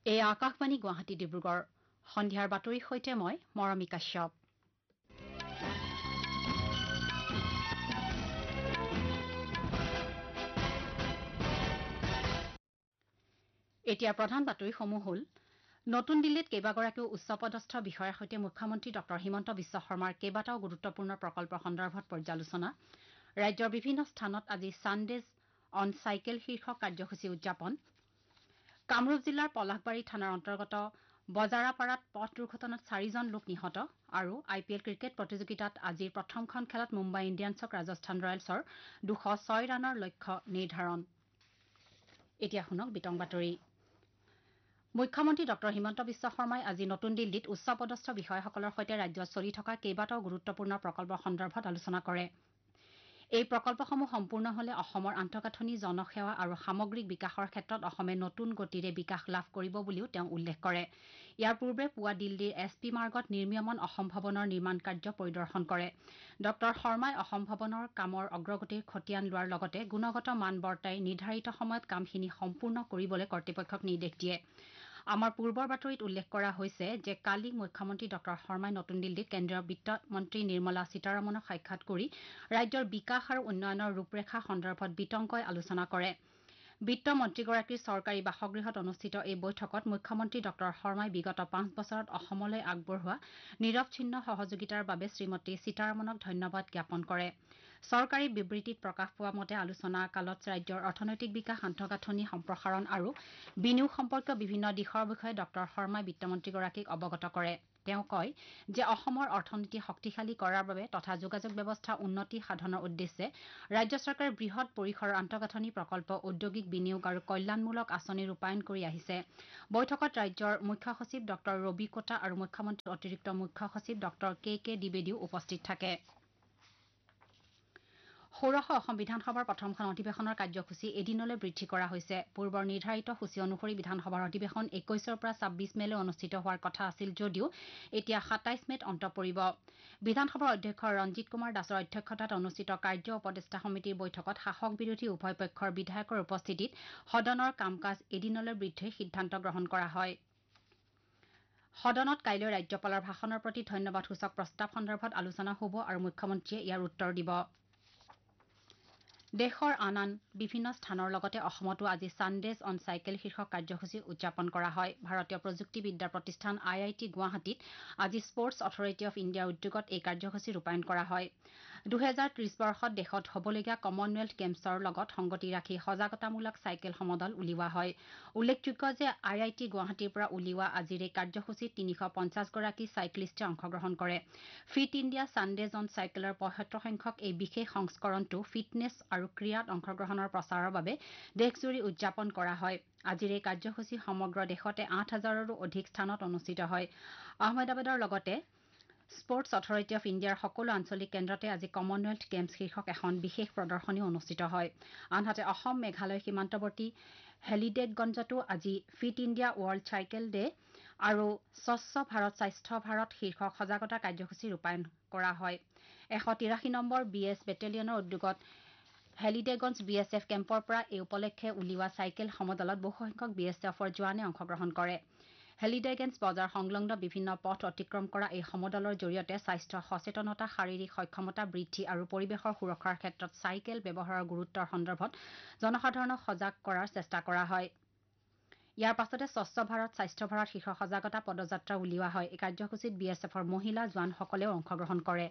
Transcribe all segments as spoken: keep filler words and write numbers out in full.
এই আকাশবাণী গুৱাহাটী ডিব্ৰুগড় সন্ধিয়াৰ বাতৰিৰ সৈতে মই মৰমী কাশ্যপ। এতিয়া প্ৰধান বাতৰিসমূহ হ'ল নতুন দিল্লীত কেইবাগৰাকীও উচ্চপদস্থ বিষয়াৰ সৈতে মুখ্যমন্ত্ৰী ডঃ হিমন্ত বিশ্ব শৰ্মাৰ কেইবাটাও গুৰুত্বপূৰ্ণ প্ৰকল্প সন্দৰ্ভত পৰ্যালোচনা। ৰাজ্যৰ বিভিন্ন স্থানত আজি ছানডেজ অন চাইকেল শীৰ্ষক কাৰ্যসূচী উদযাপন। কামৰূপ জিলাৰ পলাশবাৰী থানাৰ অন্তৰ্গত বজাৰাপাৰাত পথ দুৰ্ঘটনাত চাৰিজন লোক নিহত আৰু আই পি এল ক্ৰিকেট প্ৰতিযোগিতাত আজিৰ প্ৰথমখন খেলত মুম্বাই ইণ্ডিয়ানছক ৰাজস্থান ৰয়েলছৰ দুশ ছয় ৰানৰ লক্ষ্য নিৰ্ধাৰণ। এতিয়া শুনক বিতং বাতৰি। মুখ্যমন্ত্ৰী ডঃ হিমন্ত বিশ্ব শৰ্মাই আজি নতুন দিল্লীত উচ্চপদস্থ বিষয়াসকলৰ সৈতে ৰাজ্যত চলি থকা কেইবাটাও গুৰুত্বপূৰ্ণ প্ৰকল্প সন্দৰ্ভত আলোচনা কৰে। এই প্ৰকল্পসমূহ সম্পূৰ্ণ হলে অসমৰ আন্তঃগাঁথনি জনসেৱা আৰু সামগ্ৰিক বিকাশৰ ক্ষেত্ৰত অসমে নতুন গতিৰে বিকাশ লাভ কৰিব বুলিও তেওঁ উল্লেখ কৰে। ইয়াৰ পূৰ্বে পুৱা দিল্লীৰ এছ পি মাৰ্গত নিৰ্মীয়মান অসম ভৱনৰ নিৰ্মাণ কাৰ্য পৰিদৰ্শন কৰে। ডঃ শৰ্মাই অসম ভৱনৰ কামৰ অগ্ৰগতিৰ খতিয়ান লোৱাৰ লগতে গুণগত মান বৰ্তাই নিৰ্ধাৰিত সময়ত কামখিনি সম্পূৰ্ণ কৰিবলৈ কৰ্তৃপক্ষক নিৰ্দেশ দিয়ে। আমাৰ পূৰ্বৰ বাতৰিত উল্লেখ কৰা হৈছে যে কালি মুখ্যমন্ত্ৰী ডঃ শৰ্মাই নতুন দিল্লীত কেন্দ্ৰীয় বিত্তমন্ত্ৰী নিৰ্মলা সীতাৰমণক সাক্ষাৎ কৰি ৰাজ্যৰ বিকাশ আৰু উন্নয়নৰ ৰূপৰেখা সন্দৰ্ভত বিতংকৈ আলোচনা কৰে। বিত্তমন্ত্ৰীগৰাকীৰ চৰকাৰী বাসগৃহত অনুষ্ঠিত এই বৈঠকত মুখ্যমন্ত্ৰী ডঃ শৰ্মাই বিগত পাঁচ বছৰত অসমলৈ আগবঢ়োৱা নিৰৱচ্ছিন্ন সহযোগিতাৰ বাবে শ্ৰীমতী সীতাৰমণক ধন্যবাদ জ্ঞাপন কৰে। চৰকাৰী বিবৃতিত প্ৰকাশ পোৱা মতে আলোচনা কালত ৰাজ্যৰ অৰ্থনৈতিক বিকাশ, আন্তঃগাঁথনি সম্প্ৰসাৰণ আৰু বিনিয়োগ সম্পৰ্কীয় বিভিন্ন দিশৰ বিষয়ে ডঃ শৰ্মাই বিত্তমন্ত্ৰীগৰাকীক অৱগত কৰে। তেওঁ কয় যে অসমৰ অৰ্থনীতি শক্তিশালী কৰাৰ বাবে তথা যোগাযোগ ব্যৱস্থা উন্নতি সাধনৰ উদ্দেশ্যে ৰাজ্য চৰকাৰে বৃহৎ পৰিসৰৰ আন্তঃগাঁথনি প্ৰকল্প, ঔদ্যোগিক বিনিয়োগ আৰু কল্যাণমূলক আঁচনি ৰূপায়ণ কৰি আহিছে। বৈঠকত ৰাজ্যৰ মুখ্য সচিব ডঃ ৰবি কোটা আৰু মুখ্যমন্ত্ৰীৰ অতিৰিক্ত মুখ্য সচিব ডঃ কে কে দ্বিবেদীও উপস্থিত থাকে। ষোড়শ অসম বিধানসভাৰ প্ৰথমখন অধিৱেশনৰ কাৰ্যসূচী এদিনলৈ বৃদ্ধি কৰা হৈছে। পূৰ্বৰ নিৰ্ধাৰিত সূচী অনুসৰি বিধানসভাৰ অধিৱেশন একৈশৰ পৰা ছাব্বিশ মেলৈ অনুষ্ঠিত হোৱাৰ কথা আছিল যদিও এতিয়া সাতাইশ মেত অন্ত পৰিব। বিধানসভাৰ অধ্যক্ষ ৰঞ্জিত কুমাৰ দাসৰ অধ্যক্ষতাত অনুষ্ঠিত কাৰ্য উপদেষ্টা সমিতিৰ বৈঠকত শাসক বিৰোধী উভয় পক্ষৰ বিধায়কৰ উপস্থিতিত সদনৰ কাম কাজ এদিনলৈ বৃদ্ধিৰ সিদ্ধান্ত গ্ৰহণ কৰা হয়। সদনত কাইলৈ ৰাজ্যপালৰ ভাষণৰ প্ৰতি ধন্যবাদসূচক প্ৰস্তাৱ সন্দৰ্ভত আলোচনা হ'ব আৰু মুখ্যমন্ত্ৰীয়ে ইয়াৰ উত্তৰ দিব। দেশৰ আন আন বিভিন্ন স্থানৰ লগতে অসমতো আজি ছানডেজ অন চাইকেল শীৰ্ষক কাৰ্যসূচী উদযাপন কৰা হয়। ভাৰতীয় প্ৰযুক্তিবিদ্যা প্ৰতিষ্ঠান আই আই টি গুৱাহাটীত আজি স্পৰ্টছ অথৰিটি অৱ ইণ্ডিয়াৰ উদ্যোগত এই কাৰ্যসূচী ৰূপায়ণ কৰা হয়। দুহেজাৰ ত্ৰিশ বৰ্ষত দেশত হ'বলগীয়া কমনৱেলথ গেমছৰ লগত সংগতি ৰাখি সজাগতামূলক চাইকেল সমদল উলিওৱা হয়। উল্লেখযোগ্য যে আই আই টি গুৱাহাটীৰ পৰা উলিওৱা আজিৰ এই কাৰ্যসূচীত তিনিশ পঞ্চাছ গৰাকী চাইক্লিষ্টে অংশগ্ৰহণ কৰে। ফিট ইণ্ডিয়া ছানডেজ অন চাইকেলৰ পঁয়সত্তৰ সংখ্যক এই বিশেষ সংস্কৰণটো ফিটনেছ আৰু ক্ৰীড়াত অংশগ্ৰহণৰ প্ৰচাৰৰ বাবে দেশজুৰি উদযাপন কৰা হয়। আজিৰ এই কাৰ্যসূচী সমগ্ৰ দেশতে আঠ হাজাৰৰো অধিক স্থানত অনুষ্ঠিত হয়। আহমেদাবাদৰ লগতে স্পৰ্টছ অথৰিটি অৱ ইণ্ডিয়াৰ সকলো আঞ্চলিক কেন্দ্ৰতে আজি কমনৱেলথ গেমছ শীৰ্ষক এখন বিশেষ প্ৰদৰ্শনী অনুষ্ঠিত হয়। আনহাতে অসম মেঘালয় সীমান্তৱৰ্তী হেলিডেগঞ্জতো আজি fit India world cycle day আৰু স্বচ্ছ ভাৰত স্বাস্থ্য ভাৰত শীৰ্ষক সজাগতা কাৰ্যসূচী ৰূপায়ণ কৰা হয়। এশ তিৰাশী নম্বৰ বি এছ বেটেলিয়নৰ উদ্যোগত হেলিডেগঞ্জ বি এছ এফ কেম্পৰ পৰা এই উপলক্ষে উলিওৱা চাইকেল সমদলত বহুসংখ্যক বি এছ এফৰ জোৱানে অংশগ্ৰহণ কৰে। হেলিডেগঞ্জ বজাৰ সংলগ্ন বিভিন্ন পথ অতিক্ৰম কৰা এই সমদলৰ জৰিয়তে স্বাস্থ্য সচেতনতা, শাৰীৰিক সক্ষমতা বৃদ্ধি আৰু পৰিৱেশৰ সুৰক্ষাৰ ক্ষেত্ৰত চাইকেল ব্যৱহাৰৰ গুৰুত্বৰ সন্দৰ্ভত জনসাধাৰণক সজাগ কৰাৰ চেষ্টা কৰা হয়। ইয়াৰ পাছতে স্বচ্ছ ভাৰত স্বাস্থ্য ভাৰত শীৰ্ষক সজাগতা পদযাত্ৰা উলিওৱা হয়। এই কাৰ্যসূচীত বি এছ এফৰ মহিলা জোৱানসকলেও অংশগ্ৰহণ কৰে।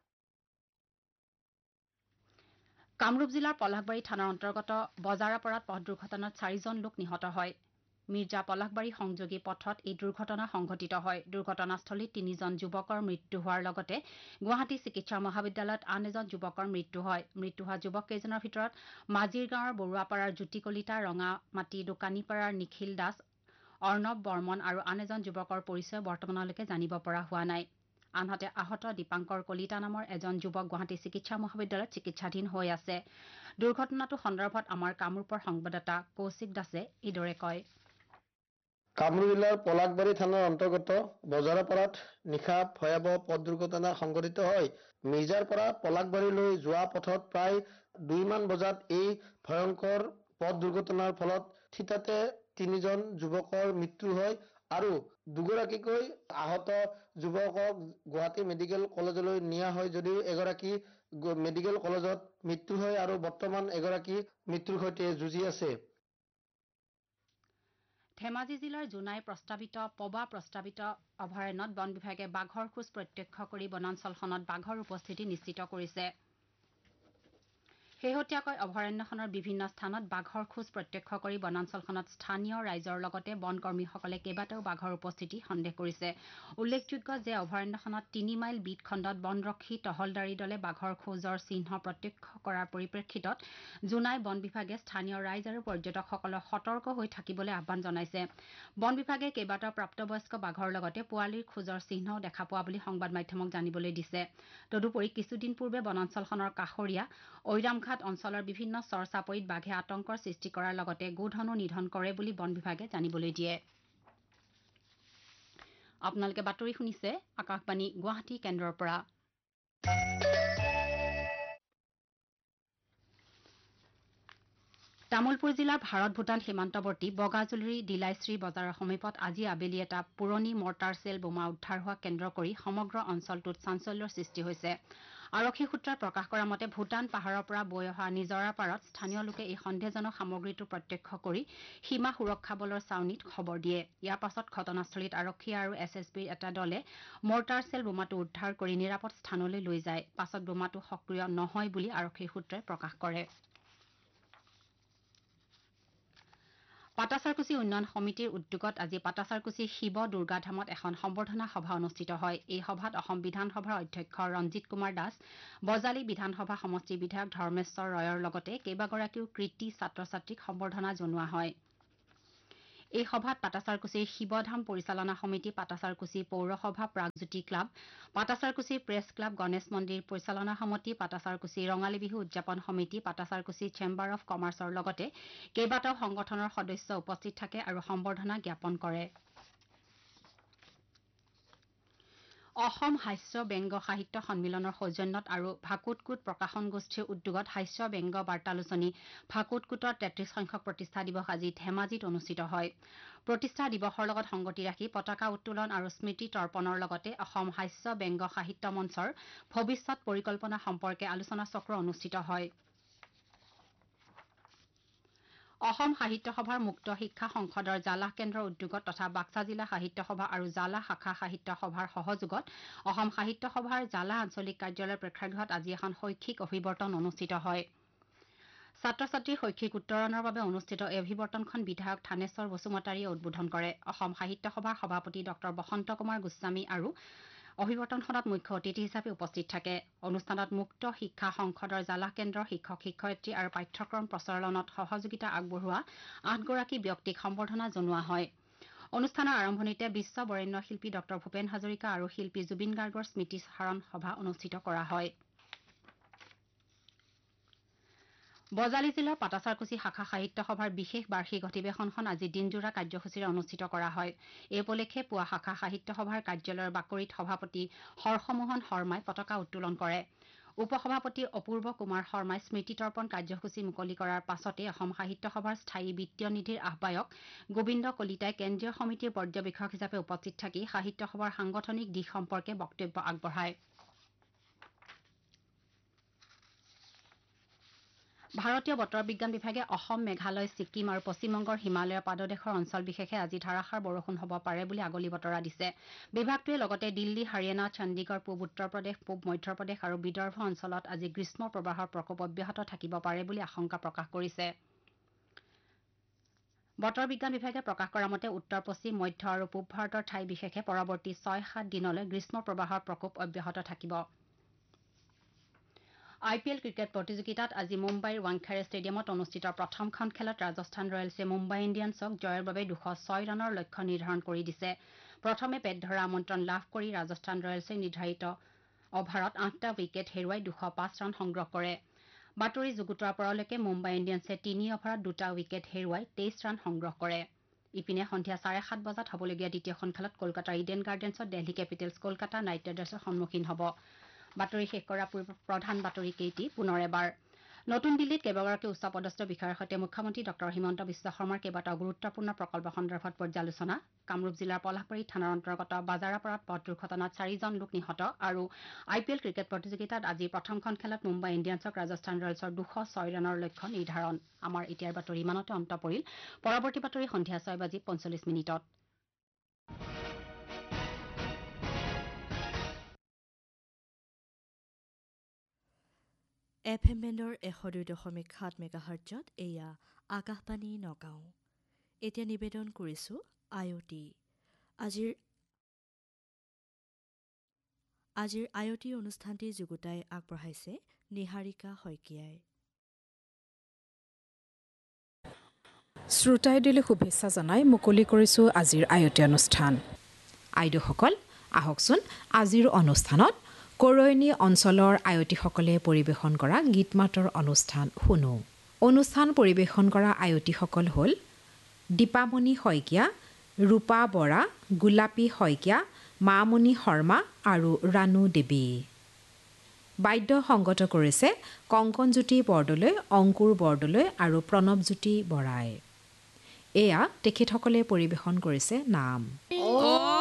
কামৰূপ জিলাৰ পলাশবাৰী থানাৰ অন্তৰ্গত বজাৰাপাৰাত পথ দুৰ্ঘটনাত চাৰিজন লোক নিহত হয়। মিৰ্জা পলাশবাৰী সংযোগী পথত এই দুৰ্ঘটনা সংঘটিত হয়। দুৰ্ঘটনাস্থলীত তিনিজন যুৱকৰ মৃত্যু হোৱাৰ লগতে গুৱাহাটী চিকিৎসা মহাবিদ্যালয়ত আন এজন যুৱকৰ মৃত্যু হয়। মৃত্যু হোৱা যুৱককেইজনৰ ভিতৰত মাজিৰ গাঁৱৰ বৰুৱাপাৰাৰ জ্যোতি কলিতা, ৰঙামাটি দোকানীপাৰাৰ নিখিল দাস, অৰ্ণৱ বৰ্মন আৰু আন এজন যুৱকৰ পৰিচয় বৰ্তমানলৈকে জানিব পৰা হোৱা নাই। আনহাতে আহত দীপাংকৰ কলিতা নামৰ এজন যুৱক গুৱাহাটী চিকিৎসা মহাবিদ্যালয়ত চিকিৎসাধীন হৈ আছে। দুৰ্ঘটনাটো সন্দৰ্ভত আমাৰ কামৰূপৰ সংবাদদাতা কৌশিক দাসে এইদৰে কয়। কামৰূপ জিলাৰ পলাশবাৰী থানাৰ অন্তৰ্গত বজাৰাপাৰাত নিশা ভয়াৱহ পথ দুৰ্ঘটনা সংঘটিত হয়। মিৰ্জাৰ পৰা পলাশবাৰীলৈ যোৱা পথত প্ৰায় দুইমান বজাত এই ভয়ংকৰ পথ দুৰ্ঘটনাৰ ফলত থিতাতে তিনিজন যুৱকৰ মৃত্যু হয় আৰু দুগৰাকীকৈ আহত যুৱকক গুৱাহাটী মেডিকেল কলেজলৈ নিয়া হয় যদিও এগৰাকী মেডিকেল কলেজত মৃত্যু হয় আৰু বৰ্তমান এগৰাকী মৃত্যুৰ সৈতে যুঁজি আছে। ধেমাজি জিলাৰ জোনাই প্ৰস্তাৱিত পবা প্ৰস্তাৱিত অভয়াৰণ্যত বন বিভাগে বাঘৰ খোজ প্ৰত্যক্ষ কৰি বনাঞ্চলখনত বাঘৰ উপস্থিতি নিশ্চিত কৰিছে। শেহতীয়াকৈ অভয়াৰণ্যখনৰ বিভিন্ন স্থানত বাঘৰ খোজ প্ৰত্যক্ষ কৰি বনাঞ্চলখনত স্থানীয় ৰাইজৰ লগতে বন কৰ্মীসকলে কেইবাটাও বাঘৰ উপস্থিতি সন্দেহ কৰিছে। উল্লেখযোগ্য যে অভয়াৰণ্যখনত তিনি মাইল বিট খণ্ডত বনৰক্ষী টহলদাৰী দলে বাঘৰ খোজৰ চিহ্ন প্ৰত্যক্ষ কৰাৰ পৰিপ্ৰেক্ষিতত জোনাই বন বিভাগে স্থানীয় ৰাইজ আৰু পৰ্যটকসকলক সতৰ্ক হৈ থাকিবলৈ আহ্বান জনাইছে। বন বিভাগে কেইবাটাও প্ৰাপ্তবয়স্ক বাঘৰ লগতে পোৱালিৰ খোজৰ চিহ্নও দেখা পোৱা বুলি সংবাদ মাধ্যমক জানিবলৈ দিছে। তদুপৰি কিছুদিন পূৰ্বে বনাঞ্চলখনৰ কাষৰীয়া ঐৰামঘাট অঞ্চলৰ বিভিন্ন চৰ চাপৰিত বাঘে আতংকৰ সৃষ্টি কৰাৰ লগতে গোধনো নিধন কৰে বুলি বন বিভাগে জানিবলৈ দিয়ে। আপোনালোকে বাতৰি শুনিছে আকাশবাণী গুৱাহাটী কেন্দ্ৰৰ পৰা। তামুলপুৰ জিলাৰ ভাৰত ভূটান সীমান্তৱৰ্তী বগাজুলুৰি দিলাইশ্ৰী বজাৰৰ সমীপত আজি আবেলি এটা পুৰণি মৰ্টাৰ চেল বোমা উদ্ধাৰ হোৱা কেন্দ্ৰ কৰি সমগ্ৰ অঞ্চলটোত চাঞ্চল্যৰ সৃষ্টি হৈছে। আৰক্ষী সূত্ৰই প্ৰকাশ কৰা মতে ভূটান পাহাৰৰ পৰা বৈ অহা নিজৰাৰ পাৰত স্থানীয় লোকে এই সন্দেহজনক সামগ্ৰীটো প্ৰত্যক্ষ কৰি সীমা সুৰক্ষা বলৰ ছাউনীত খবৰ দিয়ে। ইয়াৰ পাছত ঘটনাস্থলীত আৰক্ষী আৰু এছ এছ বিৰ এটা দলে মৰ্টাৰ চেল বোমাটো উদ্ধাৰ কৰি নিৰাপদ স্থানলৈ লৈ যায়। পাছত বোমাটো সক্ৰিয় নহয় বুলি আৰক্ষী সূত্ৰই প্ৰকাশ কৰে। পাটাচাৰকুছি উন্নয়ন সমিতিৰ উদ্যোগত আজি পাটাচাৰকুছি শিৱ দুৰ্গাধামত এখন সম্বৰ্ধনা সভা অনুষ্ঠিত হয়। এই সভাত অসম বিধানসভাৰ অধ্যক্ষ ৰঞ্জিত কুমাৰ দাস, বজালী বিধানসভা সমষ্টিৰ বিধায়ক ধৰ্মেশ্বৰ ৰয়ৰ লগতে কেইবাগৰাকীও কৃতী ছাত্ৰ ছাত্ৰীক সম্বৰ্ধনা জনোৱা হয়। এই সভাত পাটাচাৰকুছিৰ শিৱধাম পৰিচালনা সমিতি, পাটাচাৰকুছি পৌৰসভা, Pragjyoti club, Patacharkuchi press club, Ganesh মন্দিৰ পৰিচালনা সমিতি, পাটাচাৰকুছি ৰঙালী বিহু উদযাপন সমিতি, পাটাচাৰকুছি চেম্বাৰ অৱ কমাৰ্চৰ লগতে কেইবাটাও সংগঠনৰ সদস্য উপস্থিত থাকে আৰু সম্বৰ্ধনা জ্ঞাপন কৰে। অসম হাস্য ব্যংগ সাহিত্য সন্মিলনৰ সৌজন্যত আৰু ভাকুতকুট প্ৰকাশন গোষ্ঠীৰ উদ্যোগত হাস্য ব্যংগ বাৰ্তালোচনী ভাকুতকুটৰ তেত্ৰিশ সংখ্যক প্ৰতিষ্ঠা দিৱস আজি ধেমাজিত অনুষ্ঠিত হয়। প্ৰতিষ্ঠা দিৱসৰ লগত সংগতি ৰাখি পতাকা উত্তোলন আৰু স্মৃতি তৰ্পণৰ লগতে অসম হাস্য ব্যংগ সাহিত্য মঞ্চৰ ভৱিষ্যৎ পৰিকল্পনা সম্পৰ্কে আলোচনা চক্ৰ অনুষ্ঠিত হয়। অসম সাহিত্য সভাৰ মুক্ত শিক্ষা সংসদৰ জালাহ কেন্দ্ৰৰ উদ্যোগত তথা বাক্সা জিলা সাহিত্য সভা আৰু জালাহ শাখা সাহিত্য সভাৰ সহযোগত অসম সাহিত্য সভাৰ জালাহ আঞ্চলিক কাৰ্যালয়ৰ প্ৰেক্ষাগৃহত আজি এখন শৈক্ষিক অভিৱৰ্তন অনুষ্ঠিত হয়। ছাত্ৰ ছাত্ৰীৰ শৈক্ষিক উত্তৰণৰ বাবে অনুষ্ঠিত এই অভিৱৰ্তনখন বিধায়ক থানেশ্বৰ বসুমতাৰীয়ে উদ্বোধন কৰে। অসম সাহিত্য সভাৰ সভাপতি ডক্টৰ বসন্ত কুমাৰ গোস্বামী আৰু অভিৱৰ্তনখনত মুখ্য অতিথি হিচাপে উপস্থিত থাকে। অনুষ্ঠানত মুক্ত শিক্ষা সংসদৰ জালাহ কেন্দ্ৰৰ শিক্ষক শিক্ষয়িত্ৰী আৰু পাঠ্যক্ৰম প্ৰচলনত সহযোগিতা আগবঢ়োৱা আঠগৰাকী ব্যক্তিক সম্বৰ্ধনা জনোৱা হয়। অনুষ্ঠানৰ আৰম্ভণিতে বিশ্ব বৰেণ্য শিল্পী ডক্টৰ ভূপেন হাজৰিকা আৰু শিল্পী জুবিন গাৰ্গৰ স্মৃতি চাৰণ সভা অনুষ্ঠিত কৰা হয়। বজালী জিলাৰ পাটাচাৰকুছি শাখা সাহিত্য সভাৰ বিশেষ বাৰ্ষিক অধিৱেশনখন আজি দিনজোৰা কাৰ্যসূচীৰে অনুষ্ঠিত কৰা হয়। এই উপলক্ষে পুৱা শাখা সাহিত্য সভাৰ কাৰ্যালয়ৰ বাকৰিত সভাপতি হৰ্ষমোহন শৰ্মাই পতাকা উত্তোলন কৰে। উপসভাপতি অপূৰ্ব কুমাৰ শৰ্মাই স্মৃতি তৰ্পণ কাৰ্যসূচী মুকলি কৰাৰ পাছতে অসম সাহিত্য সভাৰ স্থায়ী বিত্তীয় নিধিৰ আহ্বায়ক গোবিন্দ কলিতাই কেন্দ্ৰীয় সমিতিৰ পৰ্যবেক্ষক হিচাপে উপস্থিত থাকি সাহিত্য সভাৰ সাংগঠনিক দিশ সম্পৰ্কে বক্তব্য আগবঢ়ায়। ভাৰতীয় বতৰ বিজ্ঞান বিভাগে অসম, মেঘালয়, ছিক্কিম আৰু পশ্চিমবংগৰ হিমালয়ৰ পাদদেশৰ অঞ্চল বিশেষে আজি ধাৰাসাৰ বৰষুণ হ'ব পাৰে বুলি আগলি বতৰা দিছে। বিভাগটোৱে লগতে দিল্লী, হাৰিয়ানা, চণ্ডীগড়, পূব উত্তৰ প্ৰদেশ, পূব মধ্যপ্ৰদেশ আৰু বিদৰ্ভ অঞ্চলত আজি গ্ৰীষ্ম প্ৰবাহৰ প্ৰকোপ অব্যাহত থাকিব পাৰে বুলি আশংকা প্ৰকাশ কৰিছে। বতৰ বিজ্ঞান বিভাগে প্ৰকাশ কৰা মতে উত্তৰ পশ্চিম, মধ্য আৰু পূব ভাৰতৰ ঠাই বিশেষে পৰৱৰ্তী ছয় সাত দিনলৈ গ্ৰীষ্ম প্ৰবাহৰ প্ৰকোপ অব্যাহত থাকিব। আই পি এল ক্ৰিকেট প্ৰতিযোগিতাত আজি মুম্বাইৰ ৱাংখেড়ে ষ্টেডিয়ামত অনুষ্ঠিত প্ৰথমখন খেলত ৰাজস্থান ৰয়েলছে মুম্বাই ইণ্ডিয়ানছক জয়ৰ বাবে দুশ ছয় ৰানৰ লক্ষ্য নিৰ্ধাৰণ কৰি দিছে। প্ৰথমে বেট ধৰা আমন্ত্ৰণ লাভ কৰি ৰাজস্থান ৰয়েলছে নিৰ্ধাৰিত অভাৰত আঠটা উইকেট হেৰুৱাই দুশ পাঁচ ৰান সংগ্ৰহ কৰে। বাতৰি যুগুতোৱাৰ পৰলৈকে মুম্বাই ইণ্ডিয়ানছে তিনি অভাৰত দুটা উইকেট হেৰুৱাই তেইছ ৰান সংগ্ৰহ কৰে। ইপিনে সন্ধিয়া চাৰে সাত বজাত হ'বলগীয়া দ্বিতীয়খন খেলত কলকাতাৰ Eden গাৰ্ডেন্ছত Delhi capitals Kolkata night ৰাইডাৰ্ছৰ সন্মুখীন হ'ব। বাতৰি শেষ কৰাৰ পূৰ্বে প্ৰধান বাতৰি কেইটি পুনৰ এবাৰ নতুন দিল্লীত কেইবাগৰাকী উচ্চপদস্থ বিষয়াৰ সৈতে মুখ্যমন্ত্ৰী ডক্টৰ হিমন্ত বিশ্ব শৰ্মাৰ কেইবাটাও গুৰুত্বপূৰ্ণ প্ৰকল্প সন্দৰ্ভত পৰ্যালোচনা কামৰূপ জিলাৰ পলাশবাৰী থানাৰ অন্তৰ্গত বাজাৰাপাৰাত পথ দুৰ্ঘটনাত চাৰিজন লোক নিহত আৰু আই পি এল ক্ৰিকেট প্ৰতিযোগিতাত আজি প্ৰথমখন খেলত মুম্বাই ইণ্ডিয়ানছক ৰাজস্থান ৰয়েলছৰ দুশ ছয় ৰানৰ লক্ষ্য নিৰ্ধাৰণ আমাৰ এতিয়াৰ বাতৰি ইমানতে অন্ত পৰিল পৰৱৰ্তী বাতৰি সন্ধিয়া ছয় বাজি পঞ্চল্লিছ মিনিটত এফ এম বেণ্ডৰ এশ দুই দশমিক সাত মেগাহাৰ্টজত এয়া আকাশবাণী নগাঁও এতিয়া নিবেদন কৰিছোঁ আই অ' টি আজিৰ আজিৰ আই অ' টি অনুষ্ঠানটি যুগুতাই আগবঢ়াইছে নিহাৰিকা শইকীয়াই শ্ৰোতাইদিলৈ শুভেচ্ছা জনাই মুকলি কৰিছোঁ আজিৰ আই অ' টি অনুষ্ঠান আইদেউসকল আহকচোন আজিৰ অনুষ্ঠানত কৰৈনী অঞ্চলৰ আয়তীসকলে পৰিৱেশন কৰা গীত মাতৰ অনুষ্ঠান শুনো অনুষ্ঠান পৰিৱেশন কৰা আয়তীসকল হ'ল দীপামণি শইকীয়া ৰূপা বৰা গোলাপী শইকীয়া মামণি শৰ্মা আৰু ৰাণু দেৱী বাদ্য সংগত কৰিছে কংকনজ্যোতি বৰদলৈ অংকুৰ বৰদলৈ আৰু প্ৰণৱজ্যোতি বৰাই এয়া তেখেতসকলে পৰিৱেশন কৰিছে নাম